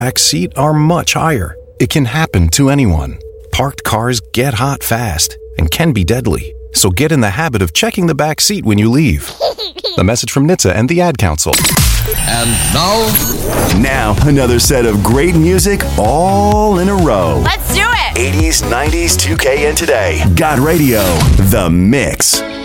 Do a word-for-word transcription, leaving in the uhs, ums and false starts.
back seat are much higher. It can happen to anyone. Parked cars get hot fast and can be deadly. So get in the habit of checking the back seat when you leave. The message from N H T S A and the Ad Council. And now, now another set of great music all in a row. Let's do it! eighties, nineties, two K, and today. Got Radio, The Mix.